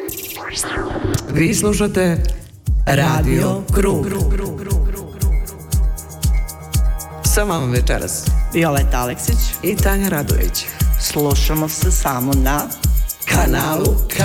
Vi slušate Radio Krug. Sa vama večeras Violeta Aleksić i Tanja Radović. Slušamo se samo na Kanalu K.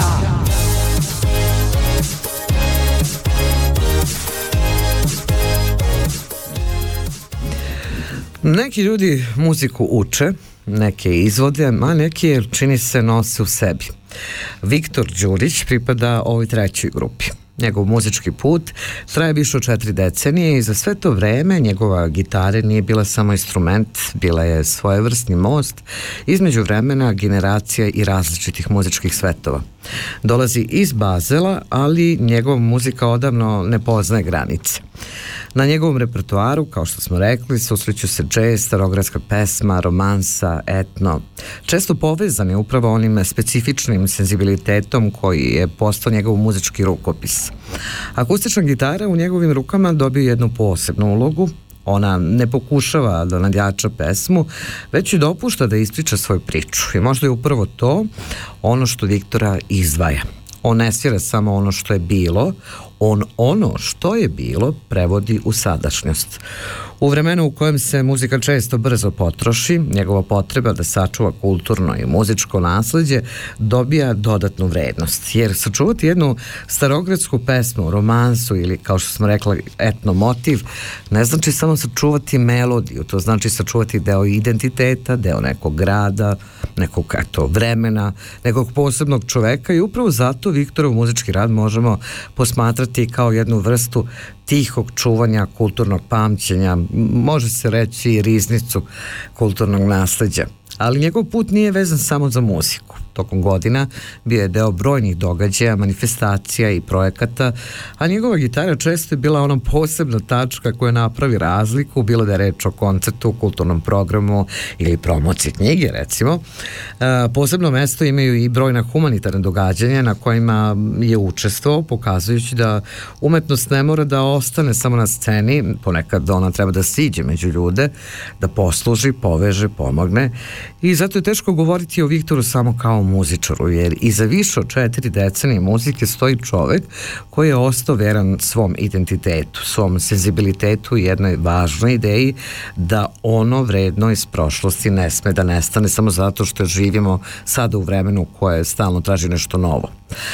Neki ljudi muziku uče, neke izvode, a neki je, čini se, nose u sebi. Viktor Đurić pripada ovoj trećoj grupi. Njegov muzički put traje više od 4 decenije i za sve to vreme njegova gitara nije bila samo instrument, bila je svojevrsni most između vremena, generacija i različitih muzičkih svetova. Dolazi iz Bazela, ali njegova muzika odavno ne poznaje granice. Na njegovom repertoaru, kao što smo rekli, susreću se džez, starogradska pesma, romansa, etno, često povezani upravo onim specifičnim senzibilitetom koji je postao njegov muzički rukopis. Akustična gitara u njegovim rukama dobije jednu posebnu ulogu. Ona ne pokušava da nadjača pesmu, već i dopušta da ispriča svoju priču. I možda je upravo to ono što Viktora izdvaja. On ne svira samo ono što je bilo, on ono što je bilo prevodi u sadašnjost. U vremenu u kojem se muzika često brzo potroši, njegova potreba da sačuva kulturno i muzičko nasleđe dobija dodatnu vrednost. Jer sačuvati jednu starogradsku pesmu, romansu ili, kao što smo rekli, etno motiv, ne znači samo sačuvati melodiju, to znači sačuvati deo identiteta, deo nekog grada, nekog vremena, nekog posebnog čoveka i upravo zato Viktorov muzički rad možemo posmatrati kao jednu vrstu tihog čuvanja kulturnog pamćenja, može se reći i riznicu kulturnog nasleđa. Ali njegov put nije vezan samo za muziku. Tokom godina bio je deo brojnih događaja, manifestacija i projekata, a njegova gitara često je bila ona posebna tačka koja napravi razliku, bilo da je reč o koncertu, kulturnom programu ili promociji knjige, recimo. Posebno mesto imaju i brojna humanitarna događanja na kojima je učestvovao, pokazujući da umetnost ne mora da ostane samo na sceni, ponekad ona treba da siđe među ljude, da posluži, poveže, pomogne. I zato je teško govoriti o Viktoru samo kao muzičaru, jer iza više od 4 decenije muzike stoji čovek koji je ostao veran svom identitetu, svom senzibilitetu i jednoj važnoj ideji da ono vredno iz prošlosti ne sme da nestane samo zato što živimo sada u vremenu koje stalno traži nešto novo.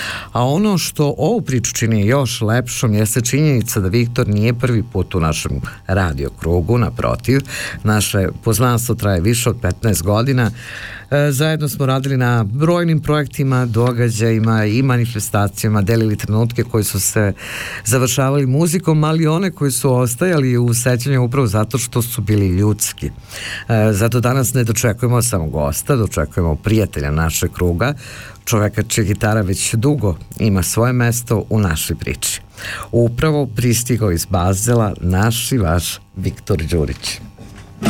A ono što ovu priču čini još lepšom jeste činjenica da Viktor nije prvi put u našem radio krugu, naprotiv, naše poznanstvo traje više od 15 godina. Zajedno smo radili na brojnim projektima, događajima i manifestacijama, delili trenutke koji su se završavali muzikom, ali one koji su ostajali u sećanju upravo zato što su bili ljudski. Zato danas ne dočekujemo samo gosta, dočekujemo prijatelja našeg kruga, čoveka čija gitara već dugo ima svoje mesto u našoj priči. Upravo pristigao iz Bazela naš i vaš Viktor Đurić.